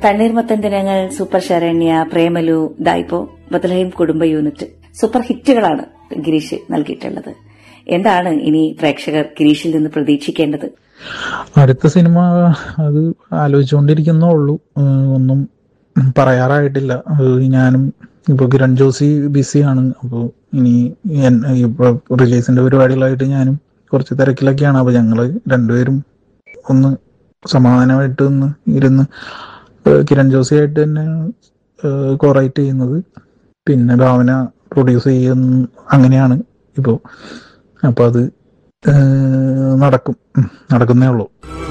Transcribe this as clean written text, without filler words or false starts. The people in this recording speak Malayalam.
തണ്ണീർമത്തൻ ദിനങ്ങൾ, സൂപ്പർ ശരണ്യ, പ്രേമലു, ദായിപ്പോ, ബത്ലഹേം കുടുംബ യൂണിറ്റ് സൂപ്പർ ഹിറ്റുകളാണ് ഗിരീഷ് നൽകിയിട്ടുള്ളത്. എന്താണ് ഇനി പ്രേക്ഷകർ ഗിരീഷിൽ നിന്ന് പ്രതീക്ഷിക്കേണ്ടത്? അടുത്ത സിനിമ അത് ആലോചിച്ചുകൊണ്ടിരിക്കുന്നേ ഉള്ളൂ. ഒന്നും പറയാറായിട്ടില്ല. ഞാനും ഇപ്പൊ കിരൺ ജോസി ബിസിയാണ്. അപ്പോൾ ഇനി ഇപ്പൊ റിലീസിന്റെ പരിപാടികളായിട്ട് ഞാനും കുറച്ച് തിരക്കിലൊക്കെയാണ്. അപ്പൊ ഞങ്ങള് രണ്ടുപേരും ഒന്ന് സമാധാനമായിട്ട് ഒന്ന് ഇരുന്ന് കിരൺ ജോസി ആയിട്ട് തന്നെ കോറൈറ്റ് ചെയ്യുന്നത്, പിന്നെ ഭാവന പ്രൊഡ്യൂസ് ചെയ്യുന്ന, അങ്ങനെയാണ് ഇപ്പോൾ. അപ്പൊ അത് നടക്കുന്നേ ഉള്ളൂ.